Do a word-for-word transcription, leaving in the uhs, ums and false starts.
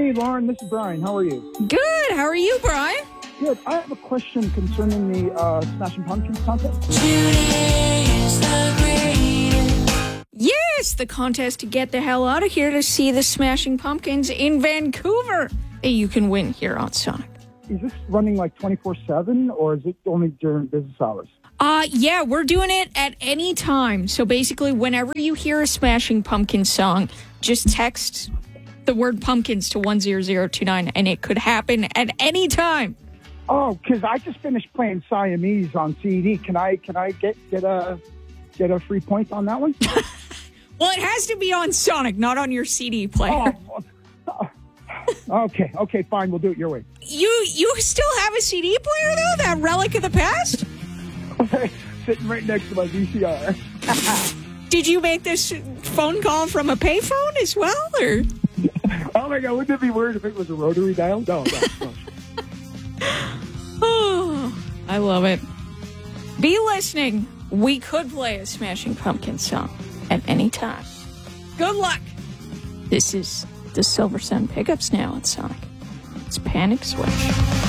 Hey, Lauren, this is Brian. How are you? Good. How are you, Brian? Good. I have a question concerning the uh, Smashing Pumpkins contest. Yes, the contest to get the hell out of here to see the Smashing Pumpkins in Vancouver. Hey, you can win here on Sonic. Is this running like twenty-four seven, or is it only during business hours? Uh, yeah, we're doing it at any time. So basically, whenever you hear a Smashing Pumpkins song, just text the word pumpkins to one zero zero two nine, and it could happen at any time. Oh, because I just finished playing Siamese on C D. Can I can I get get a get a free point on that one? Well, it has to be on Sonic, not on your C D player. Oh, okay, okay, fine. We'll do it your way. You you still have a C D player, though? That relic of the past? Sitting right next to my V C R. Did you make this phone call from a payphone as well, or? Oh, my God. Wouldn't it be weird if it was a rotary dial? No, no, no. Oh, I love it. Be listening. We could play a Smashing Pumpkins song at any time. Good luck. This is the Silver Sun Pickups now on Sonic. It's Panic Switch.